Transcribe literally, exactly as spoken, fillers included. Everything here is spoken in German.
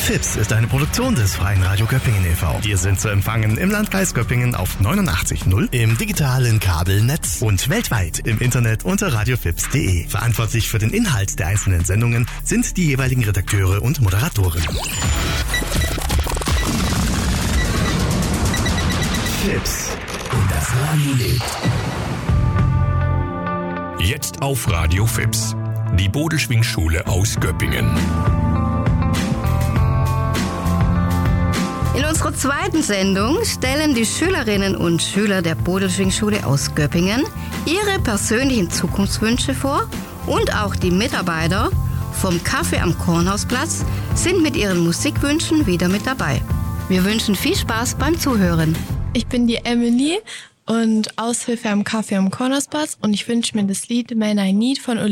Fips ist eine Produktion des Freien Radio Göppingen e V Wir sind zu empfangen im Landkreis Göppingen auf neunundachtzig Komma null, im digitalen Kabelnetz und weltweit im Internet unter radiofips punkt de. Verantwortlich für den Inhalt der einzelnen Sendungen sind die jeweiligen Redakteure und Moderatoren. Fips und das Radio lebt. Jetzt auf Radio Fips, die Bodelschwingschule aus Göppingen. In unserer zweiten Sendung stellen die Schülerinnen und Schüler der Bodelschwingschule aus Göppingen ihre persönlichen Zukunftswünsche vor und auch die Mitarbeiter vom Café am Kornhausplatz sind mit ihren Musikwünschen wieder mit dabei. Wir wünschen viel Spaß beim Zuhören. Ich bin die Emily und Aushilfe am Café am Kornhausplatz und ich wünsche mir das Lied Man I Need von